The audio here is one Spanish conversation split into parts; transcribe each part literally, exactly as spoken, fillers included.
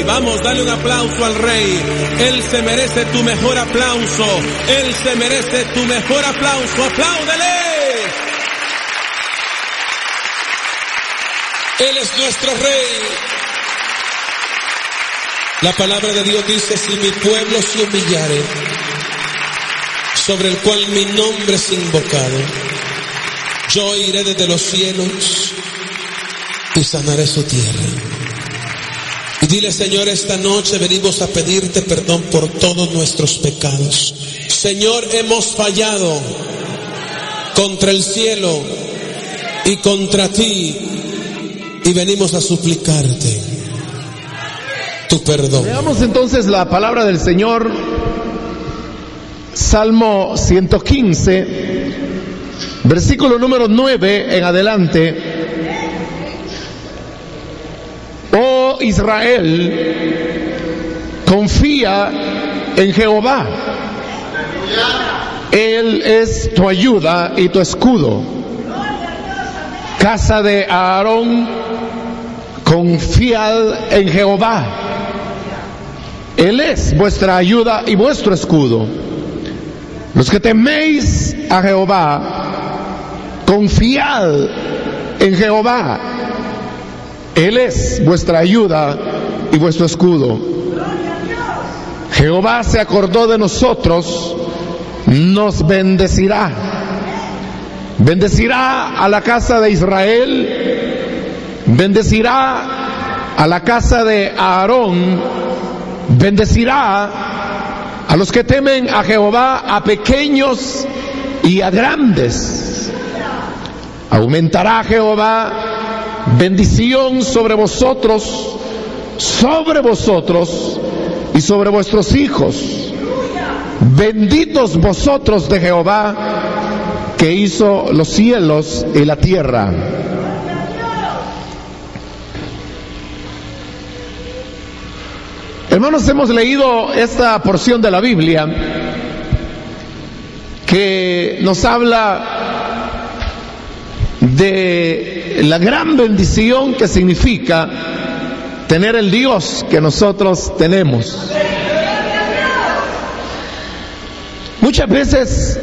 Vamos, dale un aplauso al Rey. Él se merece tu mejor aplauso. Él se merece tu mejor aplauso. ¡Apláudele! Él es nuestro Rey. La palabra de Dios dice: si mi pueblo se humillare, sobre el cual mi nombre es invocado, yo iré desde los cielos y sanaré su tierra. Y dile: Señor, esta noche venimos a pedirte perdón por todos nuestros pecados. Señor, hemos fallado contra el cielo y contra ti, y venimos a suplicarte tu perdón. Veamos entonces la palabra del Señor. Salmo ciento quince, versículo número nueve en adelante. Oh Israel, confía en Jehová. Él es tu ayuda y tu escudo. Casa de Aarón, confiad en Jehová. Él es vuestra ayuda y vuestro escudo. Los que teméis a Jehová, confiad en Jehová. Él es vuestra ayuda y vuestro escudo. Jehová se acordó de nosotros, nos bendecirá. Bendecirá a la casa de Israel, bendecirá a la casa de Aarón, bendecirá a los que temen a Jehová, a pequeños y a grandes. Aumentará Jehová bendición sobre vosotros, sobre vosotros y sobre vuestros hijos. Benditos vosotros de Jehová, que hizo los cielos y la tierra. Hermanos, hemos leído esta porción de la Biblia que nos habla de la gran bendición que significa tener el Dios que nosotros tenemos. Muchas veces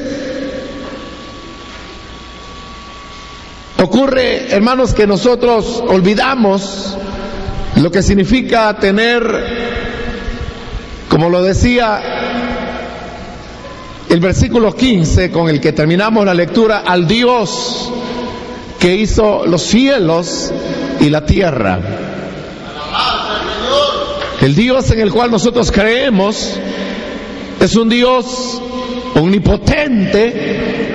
ocurre, hermanos, que nosotros olvidamos lo que significa tener, como lo decía el versículo quince con el que terminamos la lectura, al Dios que hizo los cielos y la tierra. El Dios en el cual nosotros creemos es un Dios omnipotente,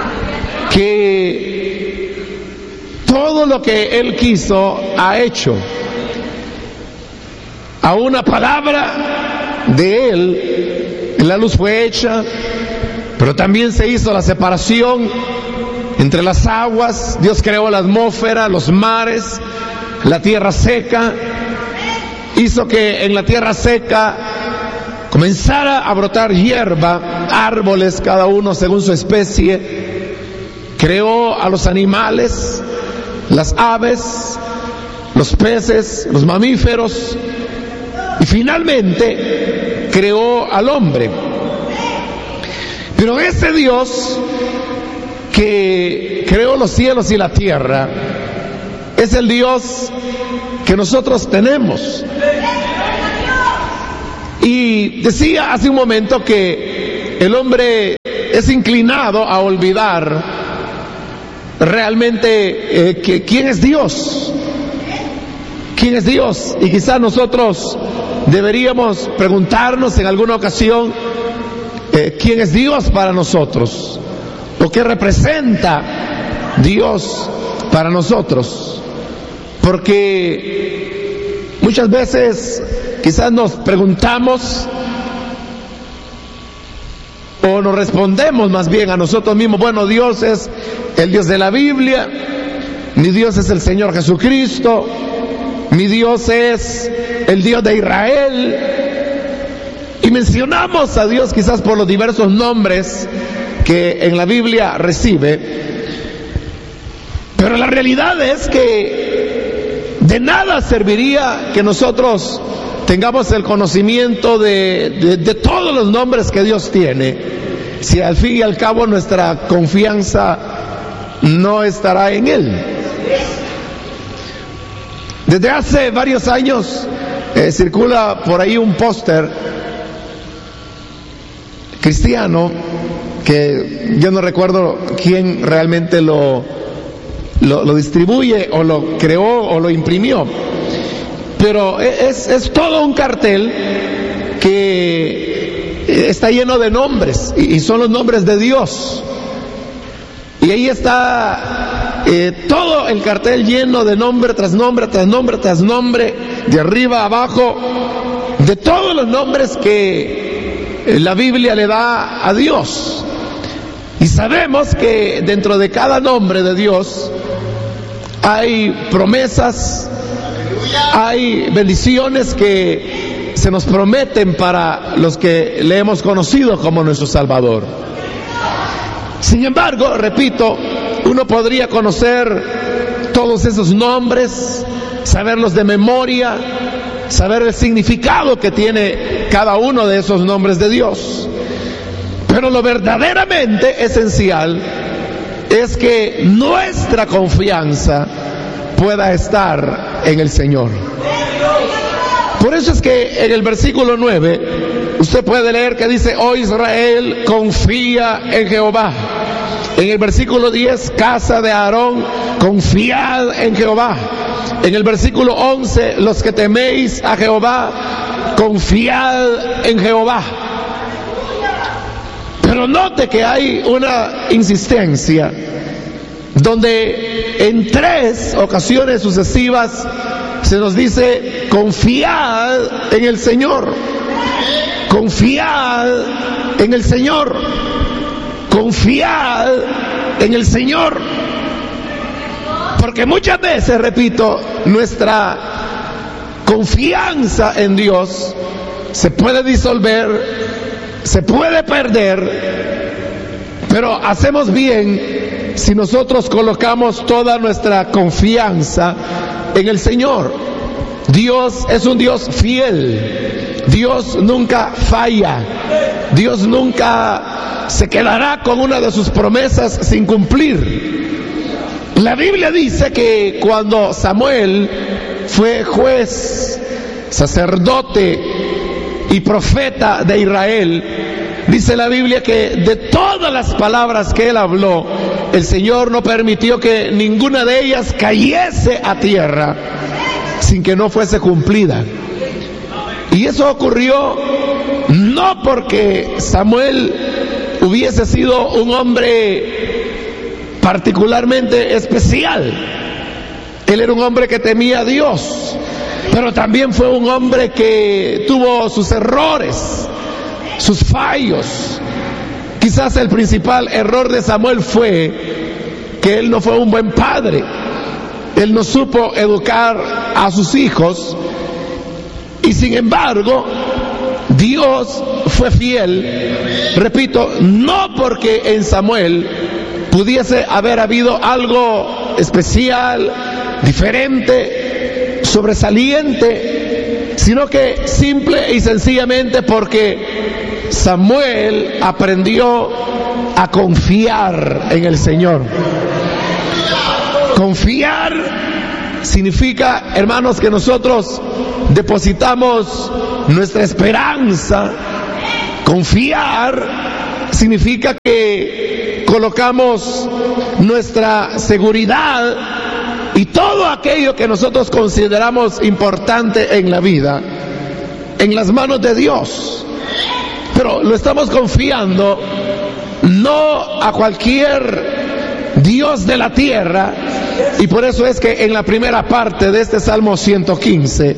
que todo lo que Él quiso ha hecho. A una palabra de Él, la luz fue hecha, pero también se hizo la separación entre las aguas. Dios creó la atmósfera, los mares, la tierra seca. Hizo que en la tierra seca comenzara a brotar hierba, árboles, cada uno según su especie. Creó a los animales, las aves, los peces, los mamíferos, y finalmente creó al hombre. Pero ese Dios que creó los cielos y la tierra es el Dios que nosotros tenemos. Y decía hace un momento que el hombre es inclinado a olvidar realmente eh, que quién es Dios, quién es Dios, y quizás nosotros deberíamos preguntarnos en alguna ocasión eh, quién es Dios para nosotros, o qué representa Dios para nosotros, porque muchas veces quizás nos preguntamos o nos respondemos más bien a nosotros mismos: bueno, Dios es el Dios de la Biblia, mi Dios es el Señor Jesucristo, mi Dios es el Dios de Israel, y mencionamos a Dios quizás por los diversos nombres que en la Biblia recibe, pero la realidad es que de nada serviría que nosotros tengamos el conocimiento de, de, de todos los nombres que Dios tiene, si al fin y al cabo nuestra confianza no estará en Él? Desde hace varios años eh, circula por ahí un póster cristiano que yo no recuerdo quién realmente lo, lo, lo distribuye o lo creó o lo imprimió, pero es, es todo un cartel que está lleno de nombres y, y son los nombres de Dios, y ahí está eh, todo el cartel lleno de nombre tras nombre tras nombre tras nombre, de arriba a abajo, de todos los nombres que la Biblia le da a Dios. Y sabemos que dentro de cada nombre de Dios hay promesas, hay bendiciones que se nos prometen para los que le hemos conocido como nuestro Salvador. Sin embargo, repito, uno podría conocer todos esos nombres, saberlos de memoria, saber el significado que tiene cada uno de esos nombres de Dios. Pero lo verdaderamente esencial es que nuestra confianza pueda estar en el Señor. Por eso es que en el versículo nueve usted puede leer que dice: oh Israel, confía en Jehová. En el versículo diez, casa de Aarón, confiad en Jehová. En el versículo once, los que teméis a Jehová, confiad en Jehová. Pero note que hay una insistencia donde en tres ocasiones sucesivas se nos dice: confiad en el Señor, confiad en el Señor, confiad en el Señor. Porque muchas veces, repito, nuestra confianza en Dios se puede disolver, se puede perder, pero hacemos bien si nosotros colocamos toda nuestra confianza en el Señor. Dios es un Dios fiel, Dios nunca falla, Dios nunca se quedará con una de sus promesas sin cumplir. La Biblia dice que cuando Samuel fue juez, sacerdote y profeta de Israel, dice la Biblia que de todas las palabras que él habló, el Señor no permitió que ninguna de ellas cayese a tierra sin que no fuese cumplida. Y eso ocurrió no porque Samuel hubiese sido un hombre particularmente especial. Él era un hombre que temía a Dios, pero también fue un hombre que tuvo sus errores, sus fallos. Quizás el principal error de Samuel fue que él no fue un buen padre. Él no supo educar a sus hijos, y sin embargo Dios fue fiel, repito, no porque en Samuel pudiese haber habido algo especial, diferente, sobresaliente, sino que simple y sencillamente porque Samuel aprendió a confiar en el Señor. Confiar significa, hermanos, que nosotros depositamos nuestra esperanza. Confiar significa que colocamos nuestra seguridad y todo aquello que nosotros consideramos importante en la vida en las manos de Dios. Pero lo estamos confiando no a cualquier Dios de la tierra, y por eso es que en la primera parte de este Salmo ciento quince,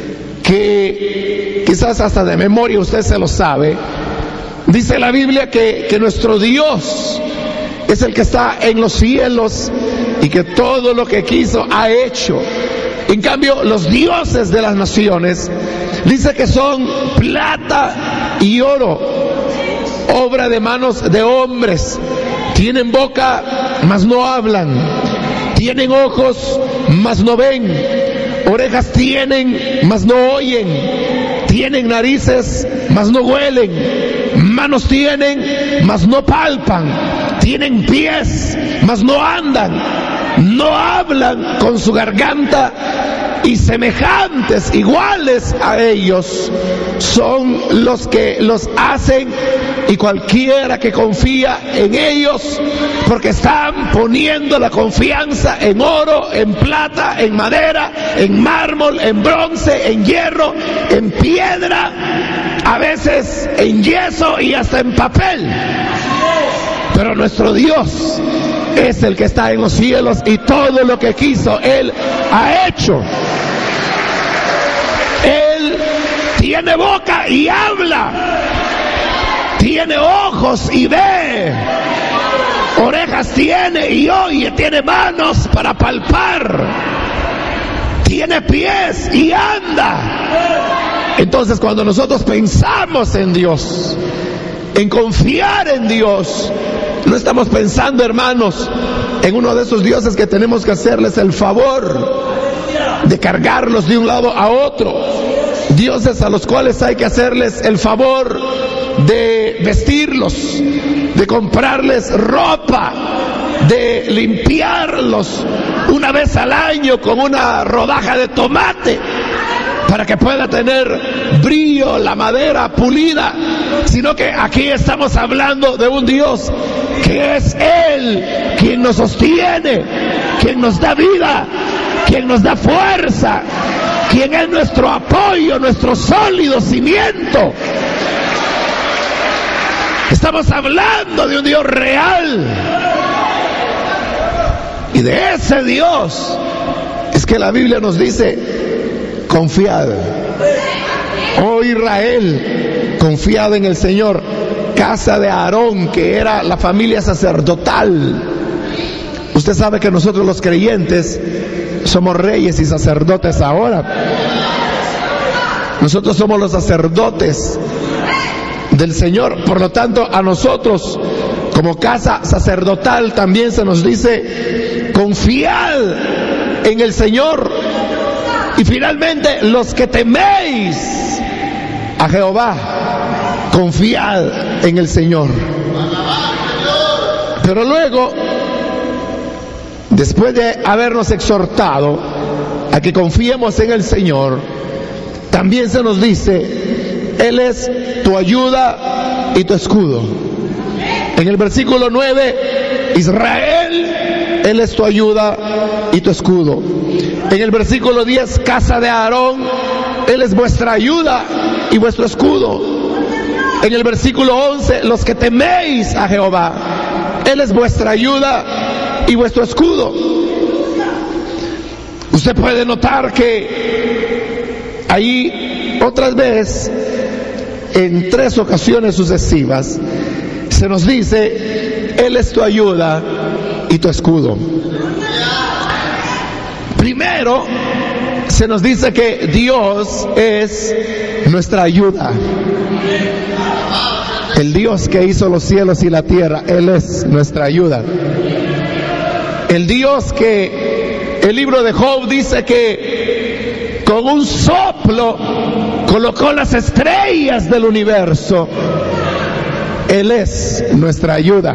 que quizás hasta de memoria usted se lo sabe, dice la Biblia que, que nuestro Dios es el que está en los cielos y que todo lo que quiso ha hecho. En cambio, los dioses de las naciones dice que son plata y oro, obra de manos de hombres. Tienen boca, mas no hablan. Tienen ojos, mas no ven. Orejas tienen, mas no oyen. Tienen narices, mas no huelen. Manos tienen, mas no palpan. Tienen pies, mas no andan. No hablan con su garganta. Y semejantes, iguales a ellos, son los que los hacen, y cualquiera que confía en ellos, porque están poniendo la confianza en oro, en plata, en madera, en mármol, en bronce, en hierro, en piedra, a veces en yeso y hasta en papel. Pero nuestro Dios es el que está en los cielos, y todo lo que quiso Él ha hecho. Él tiene boca y habla, tiene ojos y ve, orejas tiene y oye, tiene manos para palpar, tiene pies y anda. Entonces, cuando nosotros pensamos en Dios, en confiar en Dios, no estamos pensando, hermanos, en uno de esos dioses que tenemos que hacerles el favor de cargarlos de un lado a otro, dioses a los cuales hay que hacerles el favor de vestirlos, de comprarles ropa, de limpiarlos una vez al año con una rodaja de tomate para que pueda tener brillo la madera pulida, sino que aquí estamos hablando de un Dios que es Él quien nos sostiene, quien nos da vida, quien nos da fuerza, quien es nuestro apoyo, nuestro sólido cimiento. Estamos hablando de un Dios real, y de ese Dios es que la Biblia nos dice: confiad, oh Israel, confiad en el Señor, casa de Aarón, que era la familia sacerdotal. Usted sabe que nosotros los creyentes somos reyes y sacerdotes ahora. Nosotros somos los sacerdotes del Señor. Por lo tanto, a nosotros, como casa sacerdotal, también se nos dice: confiad en el Señor. Y finalmente, los que teméis a Jehová, confiad en el Señor. Pero luego, después de habernos exhortado a que confiemos en el Señor, también se nos dice: Él es tu ayuda y tu escudo. En el versículo nueve, Israel, Él es tu ayuda y tu escudo. En el versículo diez, casa de Aarón, Él es vuestra ayuda y vuestro escudo. En el versículo once, los que teméis a Jehová, Él es vuestra ayuda y vuestro escudo. Usted puede notar que ahí otras veces, en tres ocasiones sucesivas, se nos dice: Él es tu ayuda y tu escudo. Primero, se nos dice que Dios es nuestra ayuda. El Dios que hizo los cielos y la tierra, Él es nuestra ayuda. El Dios que el libro de Job dice que con un soplo colocó las estrellas del universo. Él es nuestra ayuda.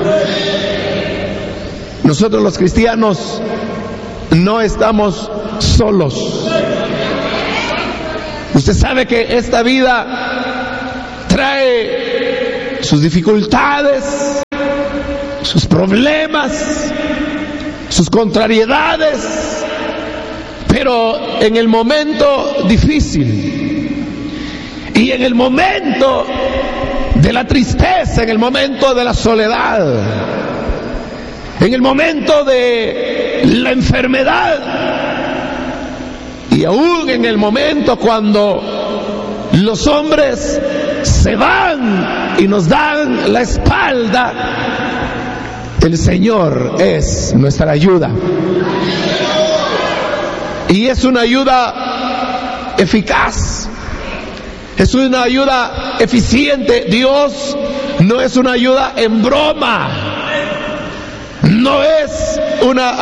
Nosotros los cristianos no estamos solos. Usted sabe que esta vida trae sus dificultades, sus problemas, sus contrariedades, pero en el momento difícil y en el momento de la tristeza, en el momento de la soledad, en el momento de la enfermedad, y aún en el momento cuando los hombres se van y nos dan la espalda, el Señor es nuestra ayuda. Y es una ayuda eficaz, es una ayuda eficiente. Dios no es una ayuda en broma, no es una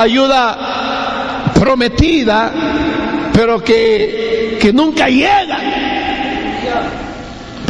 ayuda prometida, pero que, que nunca llega.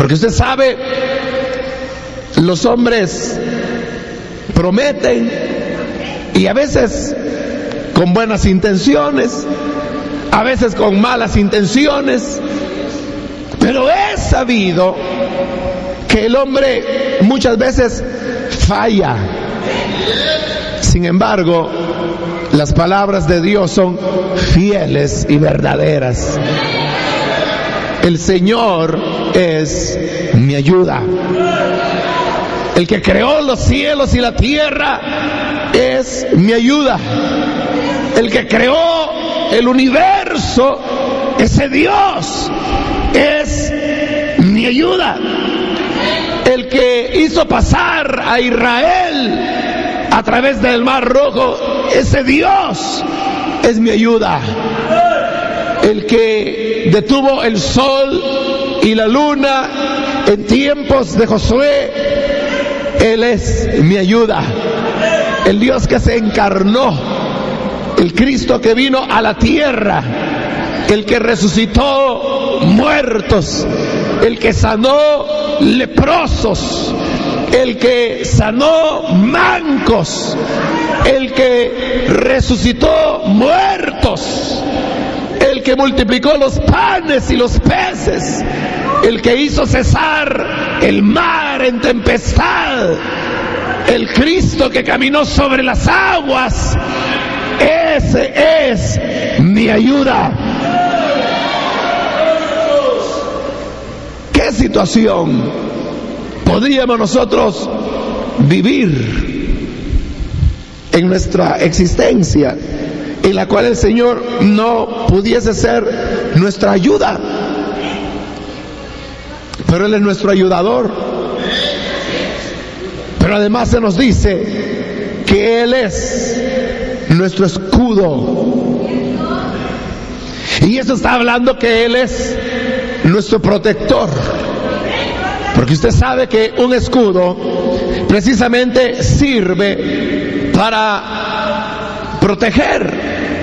Porque usted sabe, los hombres prometen y a veces con buenas intenciones, a veces con malas intenciones, pero he sabido que el hombre muchas veces falla. Sin embargo, las palabras de Dios son fieles y verdaderas. El Señor es mi ayuda. El que creó los cielos y la tierra es mi ayuda. El que creó el universo, ese Dios, es mi ayuda. El que hizo pasar a Israel a través del Mar Rojo, ese Dios es mi ayuda. El que detuvo el sol y la luna en tiempos de Josué, Él es mi ayuda. El Dios que se encarnó, el Cristo que vino a la tierra, el que resucitó muertos, el que sanó leprosos, el que sanó mancos, el que resucitó muertos, el que multiplicó los panes y los peces, el que hizo cesar el mar en tempestad, el Cristo que caminó sobre las aguas, ese es mi ayuda. ¿Qué situación podríamos nosotros vivir en nuestra existencia en la cual el Señor no pudiese ser nuestra ayuda? Pero Él es nuestro ayudador. Pero además se nos dice que Él es nuestro escudo. Y eso está hablando que Él es nuestro protector. Porque usted sabe que un escudo precisamente sirve para proteger.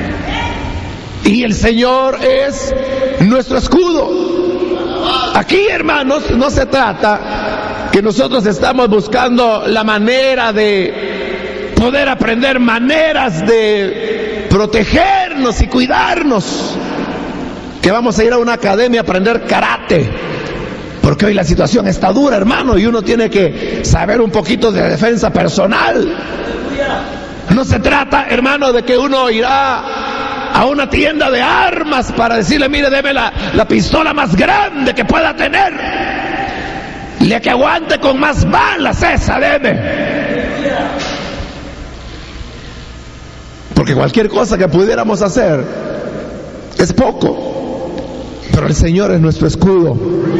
Y el Señor es nuestro escudo. Aquí, hermanos, no se trata que nosotros estamos buscando la manera de poder aprender maneras de protegernos y cuidarnos, que vamos a ir a una academia a aprender karate, porque hoy la situación está dura, hermano, y uno tiene que saber un poquito de defensa personal. No se trata, hermano, de que uno irá a una tienda de armas para decirle, mire, deme la, la pistola más grande que pueda tener, la que aguante con más balas, esa deme. Porque cualquier cosa que pudiéramos hacer es poco, pero el Señor es nuestro escudo.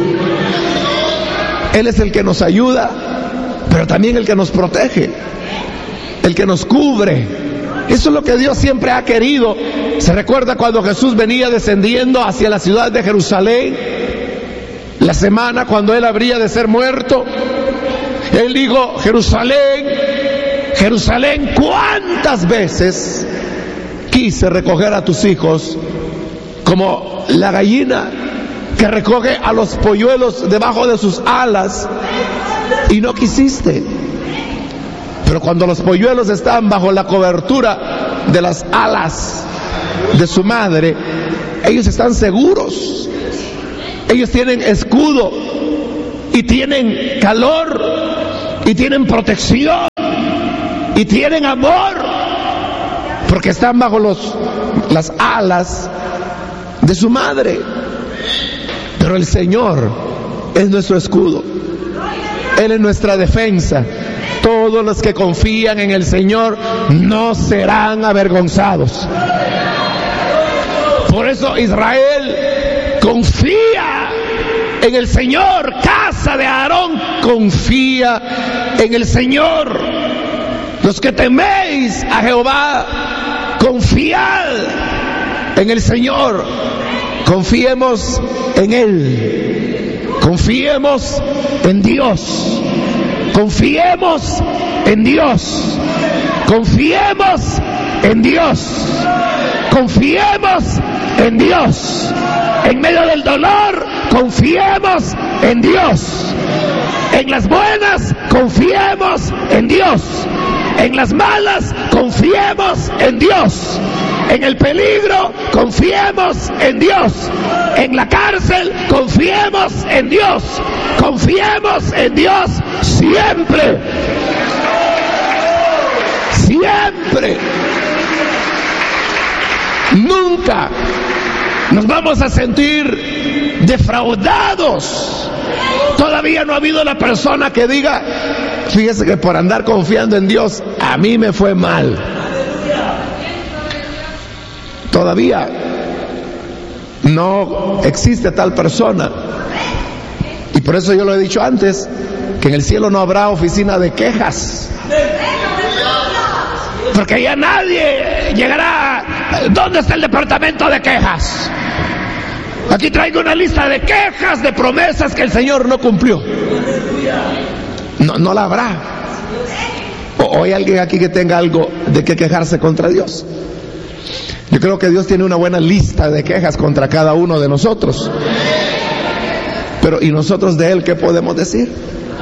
Él es el que nos ayuda, pero también el que nos protege, el que nos cubre. Eso es lo que Dios siempre ha querido. ¿Se recuerda cuando Jesús venía descendiendo hacia la ciudad de Jerusalén? La semana cuando Él habría de ser muerto, Él dijo, Jerusalén, Jerusalén, ¿cuántas veces quise recoger a tus hijos como la gallina que recoge a los polluelos debajo de sus alas y no quisiste? Pero cuando los polluelos están bajo la cobertura de las alas de su madre, ellos están seguros, ellos tienen escudo y tienen calor y tienen protección y tienen amor, porque están bajo los, las alas de su madre. Pero el Señor es nuestro escudo, Él es nuestra defensa. Todos los que confían en el Señor no serán avergonzados. Por eso Israel confía en el Señor. Casa de Aarón, confía en el Señor. Los que teméis a Jehová, confiad en el Señor. Confiemos en Él. Confiemos en Dios. Confiemos en Dios. Confiemos en Dios. Confiemos en Dios. En medio del dolor, confiemos en Dios. En las buenas, confiemos en Dios. En las malas, confiemos en Dios. En el peligro, confiemos en Dios. En la cárcel, confiemos en Dios. Confiemos en Dios siempre. Siempre. Nunca nos vamos a sentir defraudados. Todavía no ha habido una persona que diga, fíjese que por andar confiando en Dios, a mí me fue mal. Todavía no existe tal persona. Y por eso yo lo he dicho antes, que en el cielo no habrá oficina de quejas. Porque ya nadie llegará. ¿Dónde está el departamento de quejas? Aquí traigo una lista de quejas, de promesas que el Señor no cumplió. No, no la habrá. ¿O hay alguien aquí que tenga algo de que quejarse contra Dios? Yo creo que Dios tiene una buena lista de quejas contra cada uno de nosotros. Pero ¿y nosotros de Él qué podemos decir?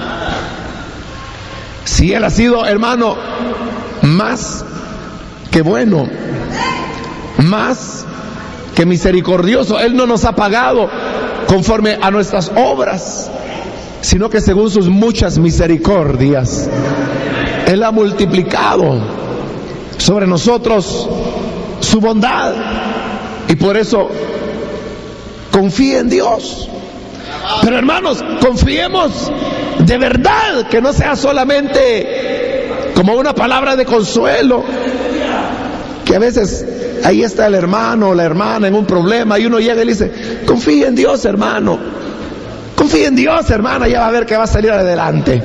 Si Él ha sido, hermano, más que bueno, más que misericordioso, Él no nos ha pagado conforme a nuestras obras, sino que según sus muchas misericordias, Él ha multiplicado sobre nosotros su bondad. Y por eso confíe en Dios. Pero hermanos, confiemos de verdad, que no sea solamente como una palabra de consuelo, que a veces ahí está el hermano o la hermana en un problema y uno llega y le dice, confíe en Dios, hermano, confíe en Dios, hermana, ya va a ver que va a salir adelante.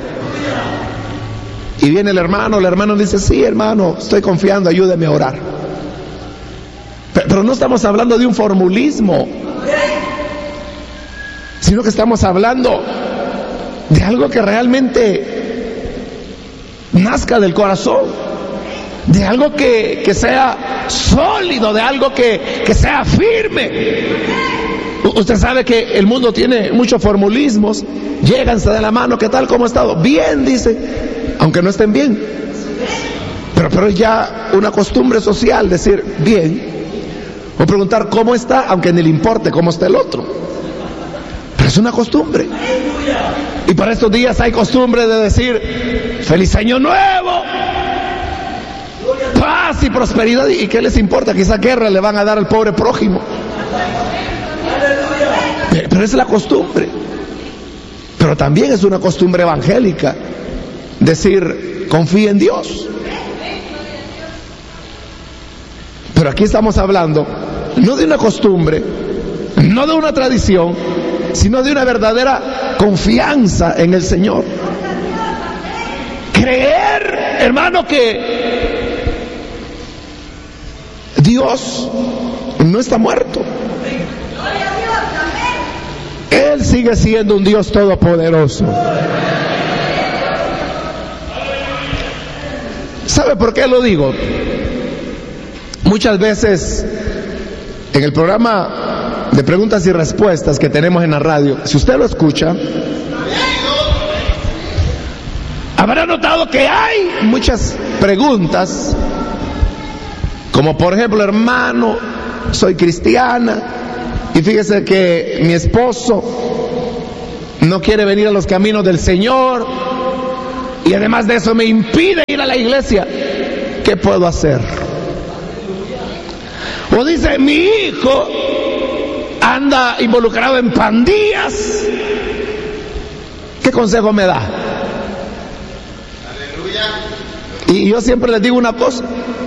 Y viene el hermano, el hermano dice, sí, hermano, estoy confiando, ayúdeme a orar. Pero, pero no estamos hablando de un formulismo, sino que estamos hablando de algo que realmente nazca del corazón, de algo que, que sea sólido, de algo que, que sea firme. Usted sabe que el mundo tiene muchos formulismos. Llegan, se dan la mano, ¿qué tal? ¿Cómo ha estado? Bien, dice, aunque no estén bien. Pero, pero es ya una costumbre social decir bien, o preguntar cómo está, aunque ni le importe cómo está el otro. Pero es una costumbre. Y para estos días hay costumbre de decir feliz año nuevo, paz y prosperidad. ¿Y qué les importa? Quizá guerra le van a dar al pobre prójimo. Pero es la costumbre. Pero también es una costumbre evangélica decir confía en Dios. Pero aquí estamos hablando no de una costumbre, no de una tradición, sino de una verdadera confianza en el Señor. Creer, hermano, que Dios no está muerto. Él sigue siendo un Dios todopoderoso. ¿Sabe por qué lo digo? Muchas veces en el programa de preguntas y respuestas que tenemos en la radio, si usted lo escucha, habrá notado que hay muchas preguntas, como por ejemplo, hermano, soy cristiana y fíjese que mi esposo no quiere venir a los caminos del Señor y además de eso me impide ir a la iglesia. ¿Qué puedo hacer? O dice, mi hijo anda involucrado en pandillas. ¿Qué consejo me da? Y yo siempre les digo una cosa: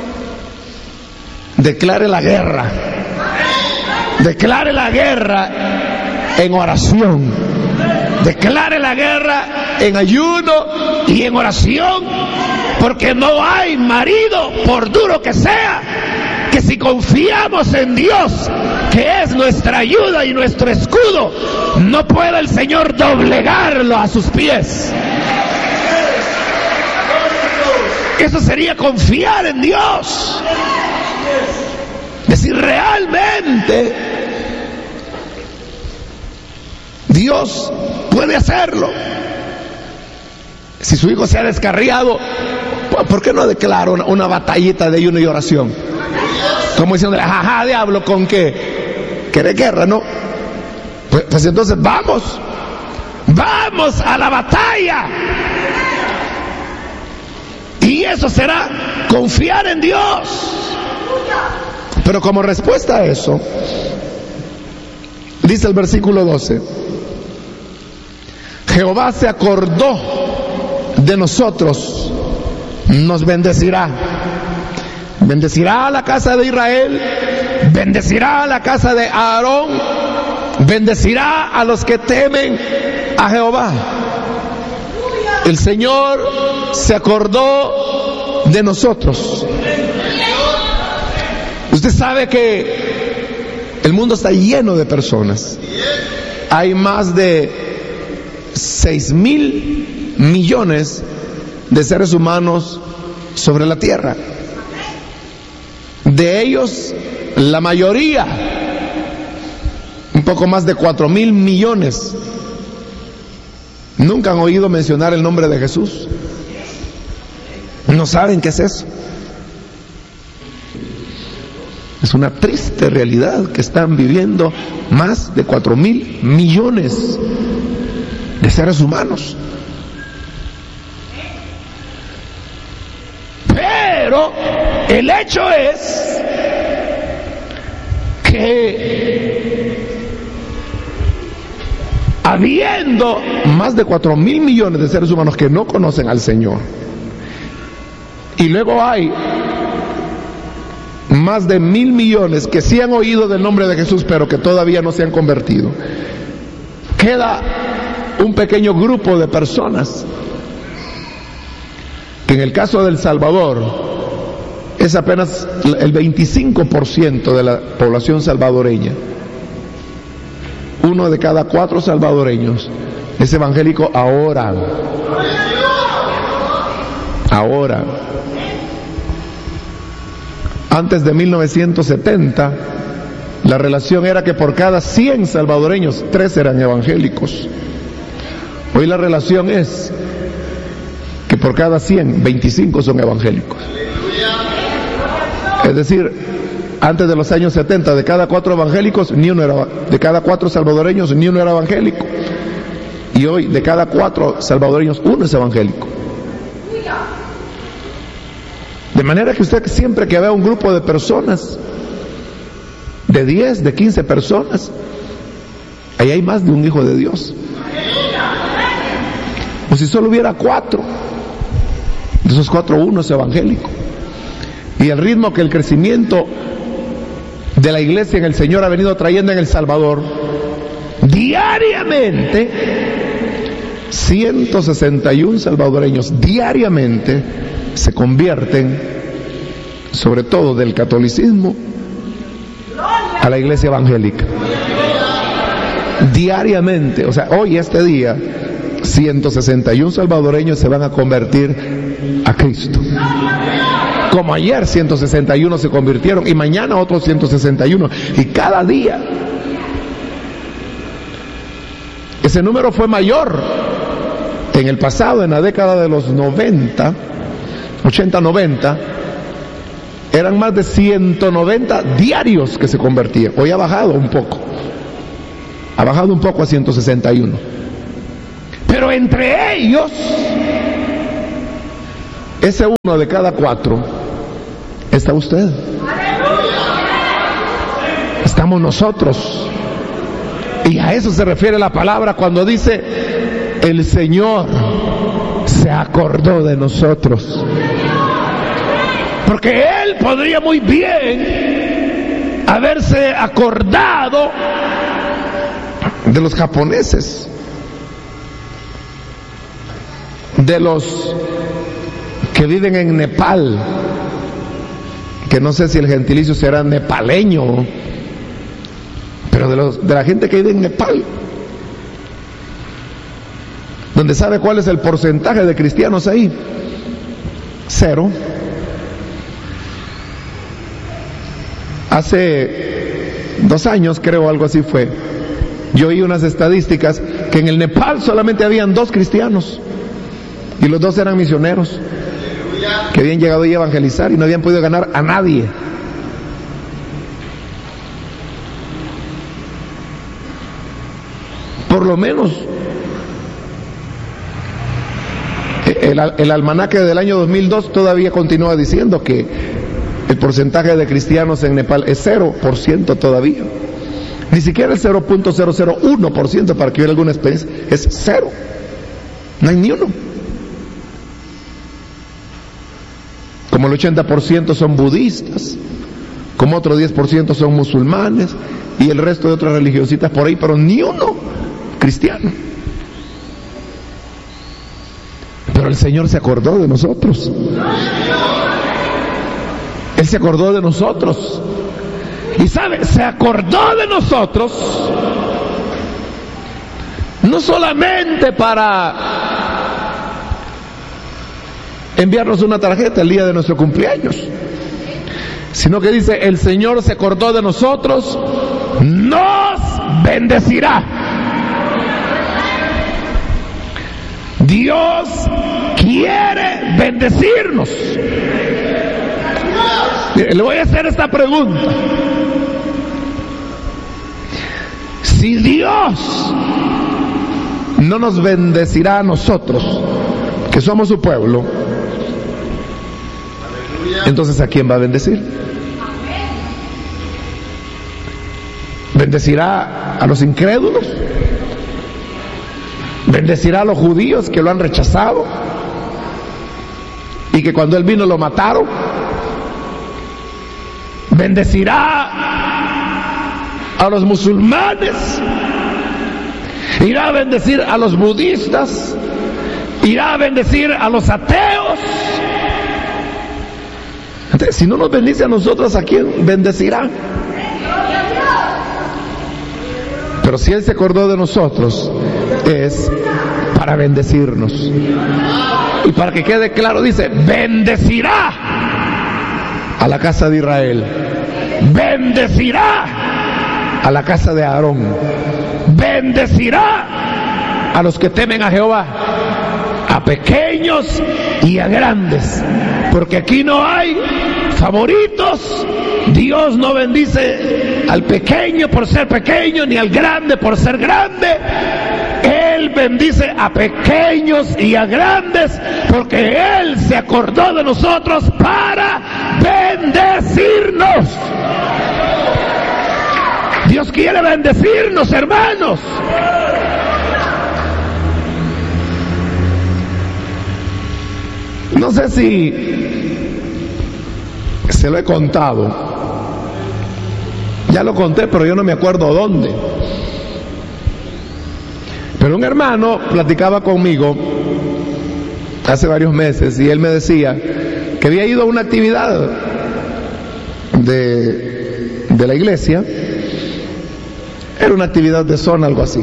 declare la guerra. Declare la guerra en oración. Declare la guerra en ayuno y en oración, porque no hay marido, por duro que sea, que si confiamos en Dios, que es nuestra ayuda y nuestro escudo, no pueda el Señor doblegarlo a sus pies. Eso sería confiar en Dios. Decir, realmente Dios puede hacerlo. Si su hijo se ha descarriado, ¿por qué no declara una, una batallita de ayuno y oración? Como diciéndole, jaja, diablo, ¿con qué? ¿Querés guerra, no? Pues, pues entonces vamos, vamos a la batalla. Y eso será confiar en Dios. Pero como respuesta a eso, dice el versículo doce, Jehová se acordó de nosotros, nos bendecirá. Bendecirá a la casa de Israel, bendecirá a la casa de Aarón, bendecirá a los que temen a Jehová. El Señor se acordó de nosotros. Usted sabe que el mundo está lleno de personas. Hay más de seis mil millones de seres humanos sobre la tierra. De ellos, la mayoría, un poco más de cuatro mil millones, nunca han oído mencionar el nombre de Jesús. No saben qué es eso. Es una triste realidad que están viviendo más de cuatro mil millones de seres humanos. Pero el hecho es que habiendo más de cuatro mil millones de seres humanos que no conocen al Señor, y luego hay más de mil millones que sí han oído del nombre de Jesús, pero que todavía no se han convertido, queda un pequeño grupo de personas que en el caso del Salvador es apenas el veinticinco por ciento de la población salvadoreña. Uno de cada cuatro salvadoreños es evangélico ahora. Ahora. Antes de mil novecientos setenta, la relación era que por cada cien salvadoreños, tres eran evangélicos. Hoy la relación es que por cada cien, veinticinco son evangélicos. Es decir, antes de los años setenta, de cada cuatro evangélicos, ni uno era, de cada cuatro salvadoreños, ni uno era evangélico. Y hoy, de cada cuatro salvadoreños, uno es evangélico. De manera que usted siempre que vea un grupo de personas, de diez, de quince personas, ahí hay más de un hijo de Dios. O si solo hubiera cuatro, de esos cuatro uno es evangélico. Y el ritmo que el crecimiento de la iglesia en el Señor ha venido trayendo en El Salvador, diariamente, ciento sesenta y uno salvadoreños diariamente se convierten, sobre todo del catolicismo, a la iglesia evangélica. Diariamente, o sea, hoy, este día, ciento sesenta y uno salvadoreños se van a convertir a Cristo. Como ayer ciento sesenta y uno se convirtieron, y mañana otros ciento sesenta y uno, y cada día. Ese número fue mayor en el pasado, en la década de los noventa, ochenta, noventa, eran más de ciento noventa diarios que se convertían. Hoy ha bajado un poco, ha bajado un poco a ciento sesenta y uno. Pero entre ellos, ese uno de cada cuatro, está usted. Estamos nosotros. Y a eso se refiere la palabra cuando dice, el Señor se acordó de nosotros. Porque Él podría muy bien haberse acordado de los japoneses, de los que viven en Nepal, que no sé si el gentilicio será nepaleño, pero de, los, de la gente que vive en Nepal, donde sabe cuál es el porcentaje de cristianos ahí, cero. Hace dos años, creo, algo así fue, Yo oí unas estadísticas que en el Nepal solamente habían dos cristianos y los dos eran misioneros que habían llegado ahí a evangelizar y no habían podido ganar a nadie. Por lo menos el, el almanaque del año dos mil dos todavía continúa diciendo que el porcentaje de cristianos en Nepal es cero por ciento todavía. Ni siquiera el cero punto cero cero uno por ciento para que hubiera alguna experiencia. Es cero. No hay ni uno. Como el ochenta por ciento son budistas, como otro diez por ciento son musulmanes y el resto de otras religiositas por ahí, pero ni uno cristiano. Pero el Señor se acordó de nosotros. Él se acordó de nosotros. Y sabe, se acordó de nosotros no solamente para enviarnos una tarjeta el día de nuestro cumpleaños, sino que dice, el Señor se acordó de nosotros, nos bendecirá. Dios quiere bendecirnos. Le voy a hacer esta pregunta. Si Dios no nos bendecirá a nosotros, que somos su pueblo, entonces ¿a quién va a bendecir? ¿Bendecirá a los incrédulos? ¿Bendecirá a los judíos que lo han rechazado y que cuando él vino lo mataron? ¿Bendecirá a los musulmanes? ¿Irá a bendecir a los budistas? ¿Irá a bendecir a los ateos? Entonces, si no nos bendice a nosotros, ¿a quién bendecirá? Pero si Él se acordó de nosotros, es para bendecirnos. Y para que quede claro, dice, bendecirá a la casa de Israel, bendecirá a la casa de Aarón, bendecirá a los que temen a Jehová, a pequeños y a grandes, porque aquí no hay favoritos. Dios no bendice al pequeño por ser pequeño, ni al grande por ser grande. Él bendice a pequeños y a grandes, porque Él se acordó de nosotros para bendecirnos. Dios quiere bendecirnos, hermanos. No sé si se lo he contado. Ya lo conté, pero yo no me acuerdo dónde. Pero un hermano platicaba conmigo hace varios meses y él me decía que había ido a una actividad de, de la iglesia. Era una actividad de zona, algo así.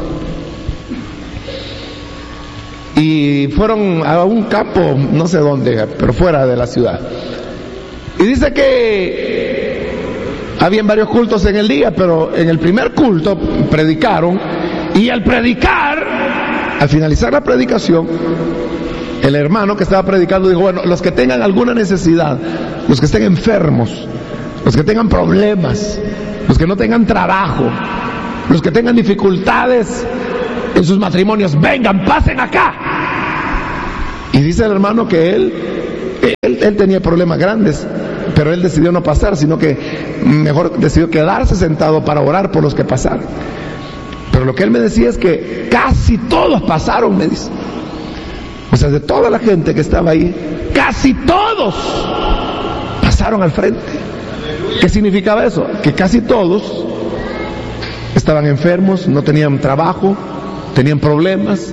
Y fueron a un campo, no sé dónde, pero fuera de la ciudad. Y dice que habían varios cultos en el día, pero en el primer culto predicaron, y al predicar, al finalizar la predicación, el hermano que estaba predicando dijo, bueno, los que tengan alguna necesidad, los que estén enfermos, los que tengan problemas, los que no tengan trabajo, los que tengan dificultades en sus matrimonios, vengan, pasen acá. Y dice el hermano que él, él, él tenía problemas grandes, pero él decidió no pasar, sino que mejor decidió quedarse sentado para orar por los que pasaron. Pero lo que él me decía es que casi todos pasaron, me dice. O sea, de toda la gente que estaba ahí, casi todos pasaron al frente. ¿Qué significaba eso? Que casi todos estaban enfermos, no tenían trabajo, tenían problemas,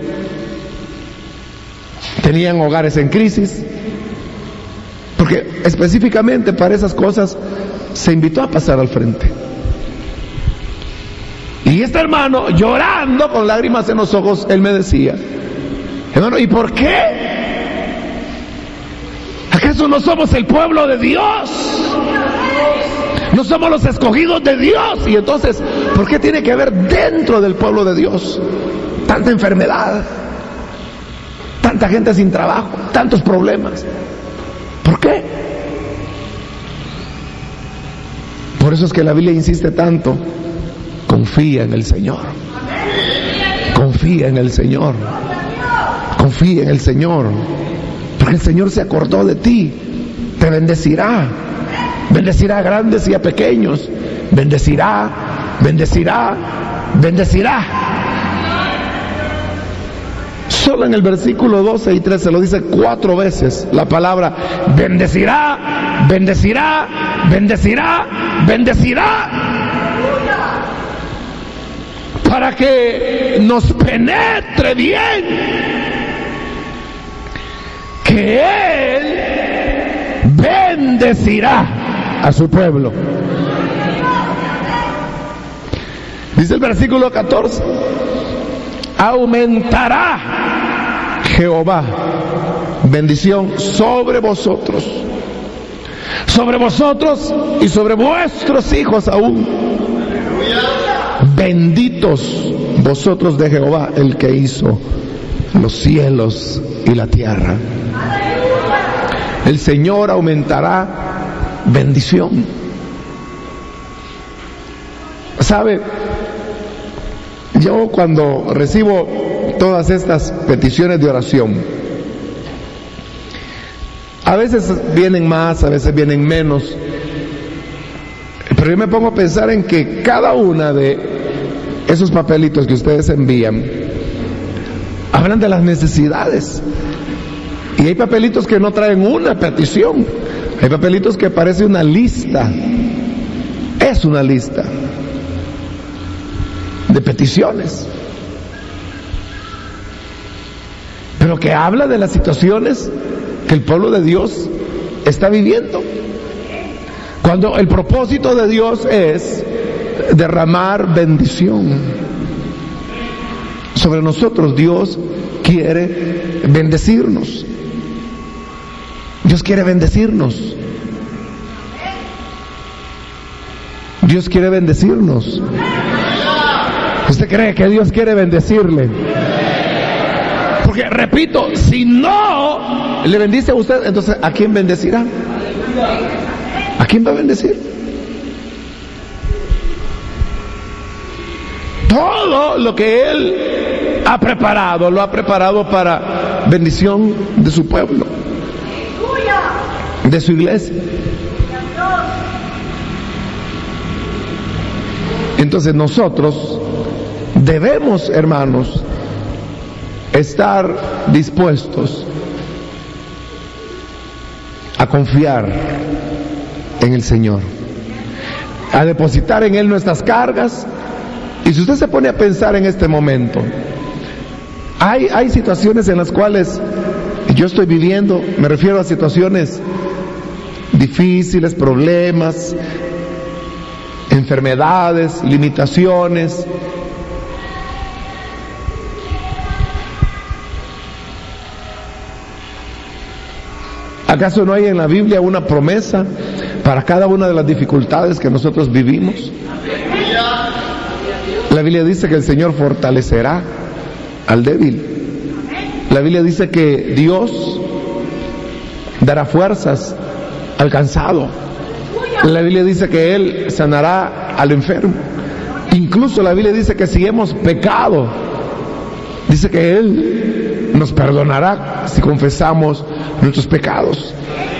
tenían hogares en crisis, porque específicamente para esas cosas se invitó a pasar al frente. Y este hermano, llorando con lágrimas en los ojos, él me decía, hermano, ¿y por qué? ¿Acaso no somos el pueblo de Dios? No somos los escogidos de Dios. Y entonces, ¿por qué tiene que haber dentro del pueblo de Dios tanta enfermedad, tanta gente sin trabajo, tantos problemas? ¿Por qué? Por eso es que la Biblia insiste tanto: confía en el Señor, confía en el Señor, confía en el Señor, porque el Señor se acordó de ti, te bendecirá, bendecirá a grandes y a pequeños, bendecirá, bendecirá, bendecirá. Solo en el versículo doce y trece lo dice cuatro veces la palabra bendecirá, bendecirá, bendecirá, bendecirá, para que nos penetre bien que Él bendecirá a su pueblo. Dice el versículo catorce: aumentará Jehová bendición sobre vosotros, sobre vosotros y sobre vuestros hijos aún. Benditos vosotros de Jehová, el que hizo los cielos y la tierra. El Señor aumentará bendición. ¿Sabe? Yo cuando recibo todas estas peticiones de oración, a veces vienen más, a veces vienen menos, pero yo me pongo a pensar en que cada una de esos papelitos que ustedes envían hablan de las necesidades, y hay papelitos que no traen una petición, hay papelitos que parece una lista, es una lista de peticiones, pero que habla de las situaciones que el pueblo de Dios está viviendo, cuando el propósito de Dios es derramar bendición sobre nosotros. Dios quiere bendecirnos, Dios quiere bendecirnos, Dios quiere bendecirnos. ¿Usted cree que Dios quiere bendecirle? Porque, repito, si no le bendice a usted, entonces ¿a quién bendecirá? ¿A quién va a bendecir? Todo lo que Él ha preparado, lo ha preparado para bendición de su pueblo, de su iglesia. Entonces nosotros debemos, hermanos, estar dispuestos a confiar en el Señor, a depositar en Él nuestras cargas. Y si usted se pone a pensar en este momento, hay, hay situaciones en las cuales yo estoy viviendo, me refiero a situaciones difíciles, problemas, enfermedades, limitaciones. ¿Acaso no hay en la Biblia una promesa para cada una de las dificultades que nosotros vivimos? La Biblia dice que el Señor fortalecerá al débil. La Biblia dice que Dios dará fuerzas al cansado. La Biblia dice que Él sanará al enfermo. Incluso la Biblia dice que si hemos pecado, dice que Él nos perdonará si confesamos nuestros pecados.